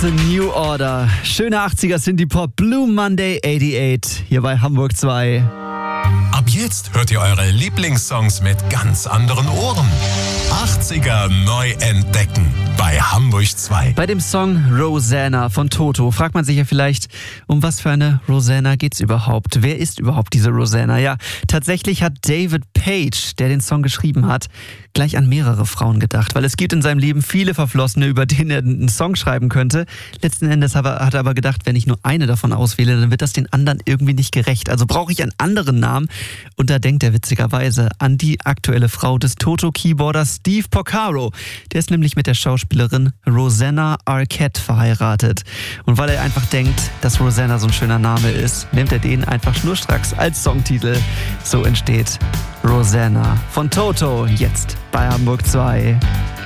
The New Order. Schöne 80er Synthie Pop, Blue Monday 88, hier bei Hamburg 2. Ab jetzt hört ihr eure Lieblingssongs mit ganz anderen Ohren. 80er neu entdecken bei Hamburg 2. Bei dem Song Rosanna von Toto fragt man sich ja vielleicht, um was für eine Rosanna geht's überhaupt? Wer ist überhaupt diese Rosanna? Ja, tatsächlich hat David Page, der den Song geschrieben hat, gleich an mehrere Frauen gedacht, weil es gibt in seinem Leben viele Verflossene, über denen er einen Song schreiben könnte. Letzten Endes hat er aber gedacht, wenn ich nur eine davon auswähle, dann wird das den anderen irgendwie nicht gerecht. Also brauche ich einen anderen Namen. Und da denkt er witzigerweise an die aktuelle Frau des Toto-Keyboarders Steve Porcaro. Der ist nämlich mit der Schauspielerin Rosanna Arquette verheiratet. Und weil er einfach denkt, dass Rosanna so ein schöner Name ist, nimmt er den einfach schnurstracks als Songtitel. So entsteht Rosanna von Toto, jetzt bei Hamburg 2.